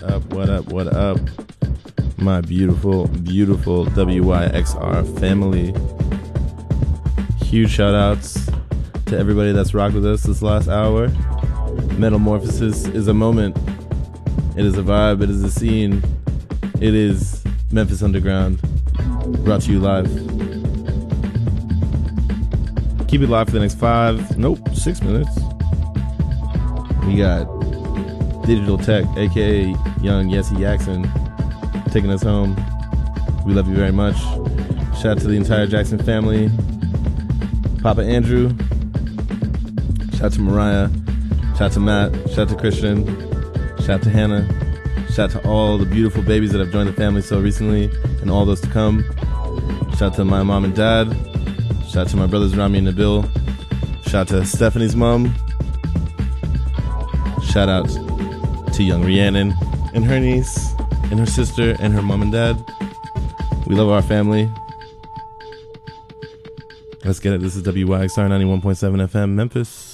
What up? My beautiful, beautiful WYXR family. Huge shout outs to everybody that's rocked with us this last hour. Metamorphosis is a moment. It is a vibe. It is a scene. It is Memphis Underground. Brought to you live. Keep it live for the next 6 minutes. We got Digital Tech, aka Young Yessie Jackson, taking us home. We love you very much. Shout out to the entire Jackson family. Papa Andrew. Shout out to Mariah. Shout out to Matt. Shout out to Christian. Shout out to Hannah. Shout out to all the beautiful babies that have joined the family so recently and all those to come. Shout out to my mom and dad. Shout out to my brothers Rami and Nabil. Shout out to Stephanie's mom. Shout out to young Rhiannon and her niece and her sister and her mom and dad. We love our family. Let's get it. This is WYXR 91.7 FM Memphis.